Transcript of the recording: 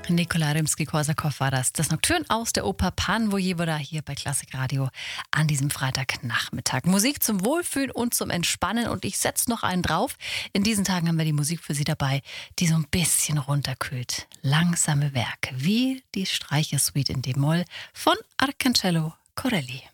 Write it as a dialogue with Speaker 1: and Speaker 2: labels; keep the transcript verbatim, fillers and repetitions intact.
Speaker 1: Nikolai Rimski-Korsakow war das. Das Nocturne aus der Oper Pan Vojevoda hier bei Klassik Radio an diesem Freitagnachmittag. Musik zum Wohlfühlen und zum Entspannen, und ich setze noch einen drauf. In diesen Tagen haben wir die Musik für Sie dabei, die so ein bisschen runterkühlt. Langsame Werke, wie die Streichersuite in D-Moll von Arcangelo Corelli.